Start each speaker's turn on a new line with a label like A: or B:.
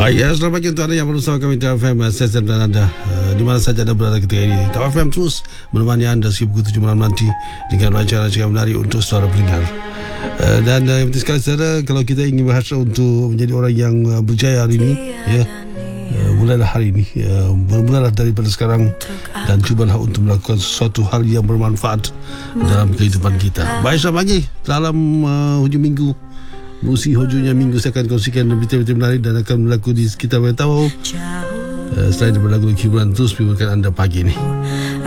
A: Baik, selamat pagi untuk anda yang bersama kami di FM. Saya dan anda di mana saja anda berada ketika ini. FM terus menemani anda sehingga pukul 7 malam nanti dengan acara-acara menarik untuk saudara pendengar. Dan yang penting sekali saudara, kalau kita ingin berhasrat untuk menjadi orang yang berjaya hari ini, ya, mulailah hari ini, mulailah daripada sekarang dan cubalah untuk melakukan sesuatu hal yang bermanfaat dalam kehidupan kita. Baik, selamat pagi. Dalam hujung minggu, musim hujungnya minggu, saya akan kongsikan berita-berita menarik dan akan berlaku di sekitar Tawau. Selain daripada lagu hiburan terus bimbangkan anda pagi ini.